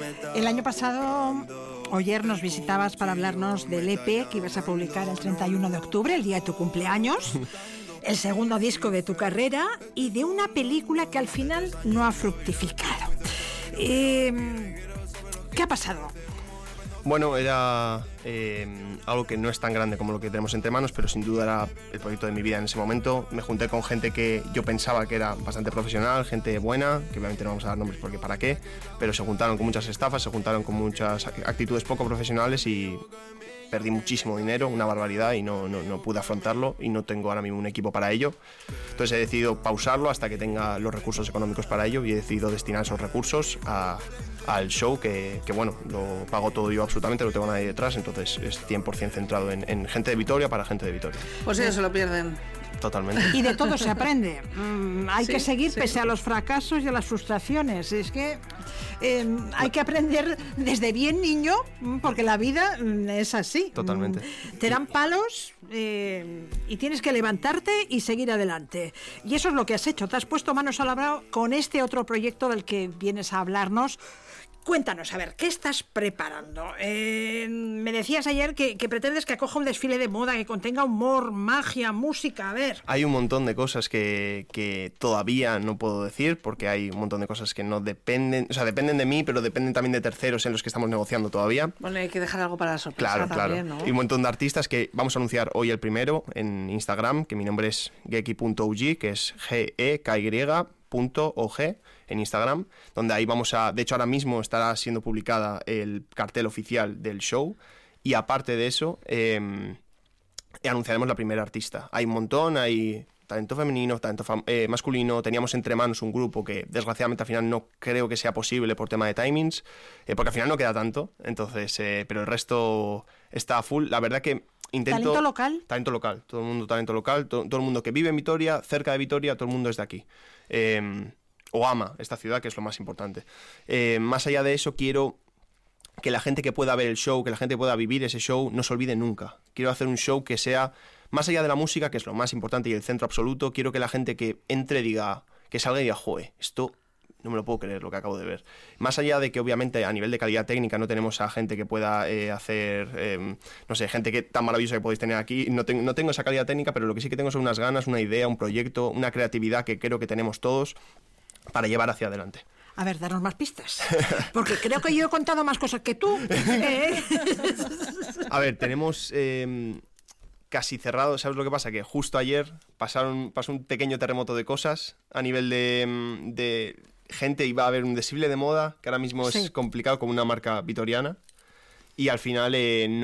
El año pasado, ayer nos visitabas para hablarnos del EP que ibas a publicar el 31 de octubre, el día de tu cumpleaños, el segundo disco de tu carrera y de una película que al final no ha fructificado. ¿Qué ha pasado? Bueno, era algo que no es tan grande como lo que tenemos entre manos, pero sin duda era el proyecto de mi vida en ese momento. Me junté con gente que yo pensaba que era bastante profesional, gente buena, que obviamente no vamos a dar nombres porque para qué, pero se juntaron con muchas estafas, se juntaron con muchas actitudes poco profesionales y perdí muchísimo dinero, una barbaridad, y no pude afrontarlo y no tengo ahora mismo un equipo para ello. Entonces he decidido pausarlo hasta que tenga los recursos económicos para ello y he decidido destinar esos recursos al show que bueno, lo pago todo yo absolutamente, no tengo nadie detrás, entonces es 100% centrado en gente de Vitoria para gente de Vitoria. Pues ellos se lo pierden. Totalmente. Y de todo se aprende. Hay que seguir pese a los fracasos y a las frustraciones. Es que hay que aprender desde bien niño, porque la vida es así. Totalmente. Te dan palos y tienes que levantarte y seguir adelante. Y eso es lo que has hecho. Te has puesto manos a la obra con este otro proyecto del que vienes a hablarnos. Cuéntanos, a ver, ¿qué estás preparando? Me decías ayer que pretendes que acoja un desfile de moda que contenga humor, magia, música, a ver. Hay un montón de cosas que todavía no puedo decir, porque hay un montón de cosas que no dependen, o sea, dependen de mí, pero dependen también de terceros en los que estamos negociando todavía. Bueno, hay que dejar algo para la sorpresa. Claro. También, ¿no? Y un montón de artistas que vamos a anunciar hoy el primero en Instagram, que mi nombre es geki.og, que es GEKY.OG en Instagram, donde ahí vamos a, de hecho ahora mismo estará siendo publicada el cartel oficial del show y aparte de eso anunciaremos la primera artista. Hay un montón, hay talento femenino, talento masculino, teníamos entre manos un grupo que desgraciadamente al final no creo que sea posible por tema de timings, porque al final no queda tanto, entonces, pero el resto está a full, la verdad que intento... ¿Talento local? Talento local, todo el mundo talento local, todo el mundo que vive en Vitoria, cerca de Vitoria, todo el mundo es de aquí. O ama esta ciudad, que es lo más importante. Más allá de eso, quiero que la gente que pueda ver el show, que la gente pueda vivir ese show, no se olvide nunca. Quiero hacer un show que sea, más allá de la música, que es lo más importante y el centro absoluto, quiero que la gente que entre diga, que salga y diga, joder, esto no me lo puedo creer lo que acabo de ver. Más allá de que obviamente a nivel de calidad técnica no tenemos a gente que pueda hacer, no sé, gente que tan maravillosa que podéis tener aquí, no tengo esa calidad técnica, pero lo que sí que tengo son unas ganas, una idea, un proyecto, una creatividad que creo que tenemos todos para llevar hacia adelante. A ver, danos más pistas, porque creo que yo he contado más cosas que tú. A ver, tenemos casi cerrado, ¿sabes lo que pasa? Que justo ayer pasó un pequeño terremoto de cosas a nivel de gente, iba a haber un desfile de moda, que ahora mismo es complicado con una marca vitoriana, y al final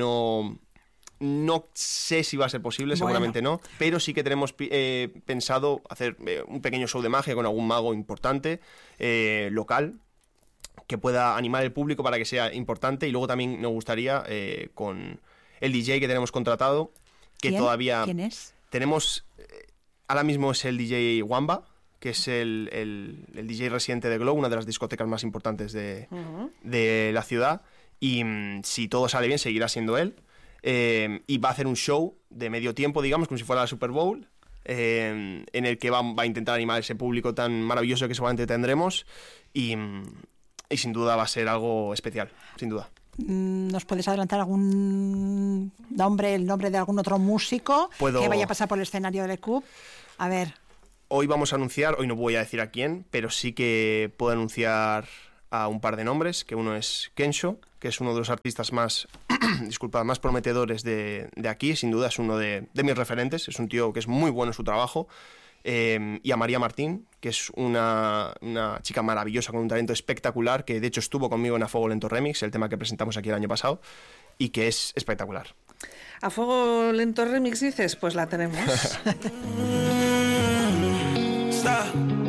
no sé si va a ser posible, seguramente no, pero sí que tenemos pensado hacer un pequeño show de magia con algún mago importante, local, que pueda animar el público para que sea importante, y luego también nos gustaría con el DJ que tenemos contratado, que ¿Quién? Todavía... ¿Quién es? Tenemos, ahora mismo es el DJ Wamba, que es el DJ residente de Glow, una de las discotecas más importantes de la ciudad, y si todo sale bien seguirá siendo él. Y va a hacer un show de medio tiempo, digamos, como si fuera la Super Bowl, en el que va a intentar animar a ese público tan maravilloso que seguramente tendremos, y sin duda va a ser algo especial, sin duda. ¿Nos puedes adelantar algún nombre, el nombre de algún otro músico que vaya a pasar por el escenario del club? A ver. Hoy vamos a anunciar, hoy no voy a decir a quién, pero sí que puedo anunciar a un par de nombres, que uno es Kensho, que es uno de los artistas más más prometedores de aquí, sin duda es uno de mis referentes, es un tío que es muy bueno en su trabajo, y a María Martín, que es una chica maravillosa con un talento espectacular, que de hecho estuvo conmigo en A Fuego Lento Remix, el tema que presentamos aquí el año pasado, y que es espectacular. ¿A Fuego Lento Remix dices? Pues la tenemos.